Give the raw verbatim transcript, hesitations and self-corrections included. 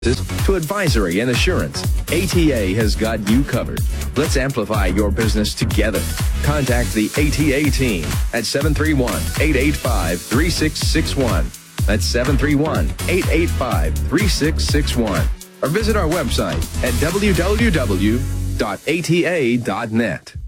to advisory and assurance, A T A has got you covered. Let's amplify your business together. Contact the A T A team at seven three one, eight eight five, three six six one. That's seven three one, eight eight five, three six six one. Or visit our website at w w w dot a t a dot net.